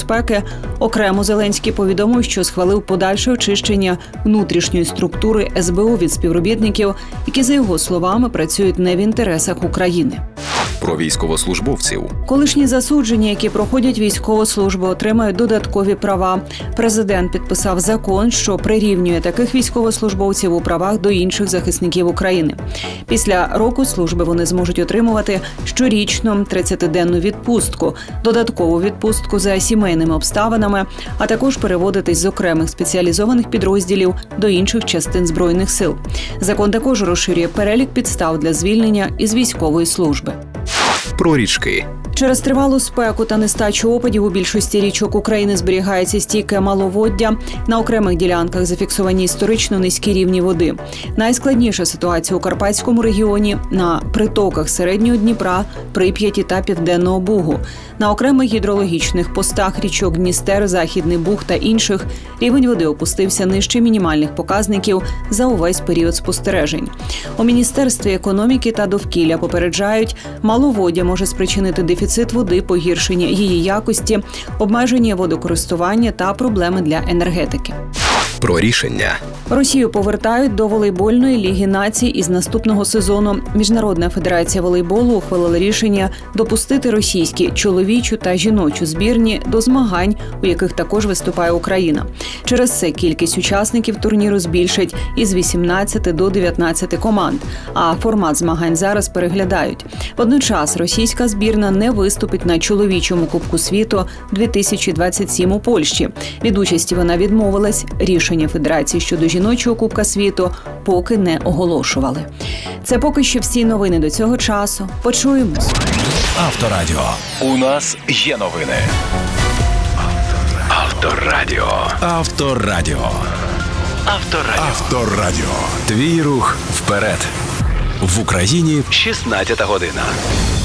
безпеки. Окремо Зеленський повідомив, що схвалив подальше очищення внутрішньої структури СБУ від співробітників, які, за його словами, працюють не в інтересах України. Про військовослужбовців. Колишні засуджені, які проходять військову службу, отримають додаткові права. Президент підписав закон, що прирівнює таких військовослужбовців у правах до інших захисників України. Після року служби вони зможуть отримувати щорічну 30-денну відпустку, додаткову відпустку за сімейними обставинами, а також переводитись з окремих спеціалізованих підрозділів до інших частин Збройних сил. Закон також розширює перелік підстав для звільнення із військової служби. Про річки. Через тривалу спеку та нестачу опадів у більшості річок України зберігається стійке маловоддя. На окремих ділянках зафіксовані історично низькі рівні води. Найскладніша ситуація у Карпатському регіоні на притоках Середнього Дніпра, Прип'яті та Південного Бугу. На окремих гідрологічних постах річок Дністер, Західний Буг та інших рівень води опустився нижче мінімальних показників за увесь період спостережень. У Міністерстві економіки та довкілля попереджають, маловоддя може спричинити дефіцит води, погіршення її якості, обмеження водокористування та проблеми для енергетики. Про рішення. Росію повертають до волейбольної ліги націй із наступного сезону. Міжнародна федерація волейболу ухвалила рішення допустити російські чоловічу та жіночу збірні до змагань, у яких також виступає Україна. Через це кількість учасників турніру збільшать із 18 до 19 команд, а формат змагань зараз переглядають. Водночас російська збірна не виступить на чоловічому Кубку світу 2027 у Польщі. Від участі вона відмовилась. Рішення федерації щодо жіночого Кубка світу поки не оголошували. Це поки що всі новини до цього часу. Почуємось. Авторадіо. У нас є новини. Авторадіо. Авторадіо. Авторадіо. Авторадіо. Твій рух вперед. В Україні 16 година.